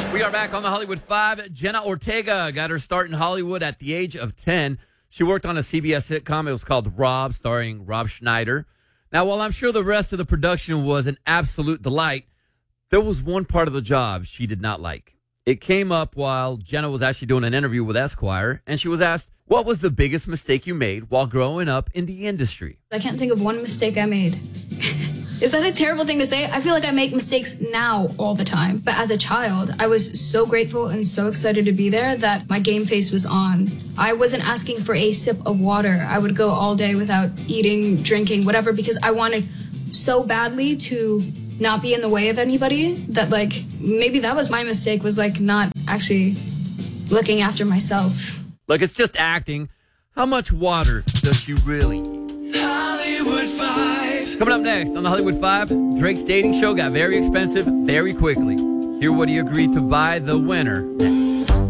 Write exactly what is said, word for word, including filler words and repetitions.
We are back on the Hollywood Five. Jenna Ortega got her start in Hollywood at the age of ten. She worked on a C B S sitcom. It was called Rob, starring Rob Schneider. Now, while I'm sure the rest of the production was an absolute delight, there was one part of the job she did not like. It came up while Jenna was actually doing an interview with Esquire, and she was asked, what was the biggest mistake you made while growing up in the industry? I can't think of one mistake I made. Is that a terrible thing to say? I feel like I make mistakes now all the time. But as a child, I was so grateful and so excited to be there that my game face was on. I wasn't asking for a sip of water. I would go all day without eating, drinking, whatever, because I wanted so badly to not be in the way of anybody that, like, maybe that was my mistake, was, like, not actually looking after myself. Like, it's just acting. How much water does she really eat? Hollywood Five. Coming up next on the Hollywood Five, Drake's dating show got very expensive very quickly. Hear what he agreed to buy the winner next.